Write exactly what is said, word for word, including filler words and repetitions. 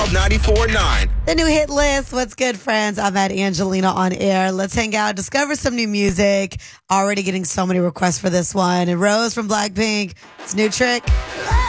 Wild ninety-four point nine. The new hit list. What's good, friends? I'm at Angelina on air. Let's hang out, discover some new music. Already getting so many requests for this one. And Rose from Blackpink, it's New Trick.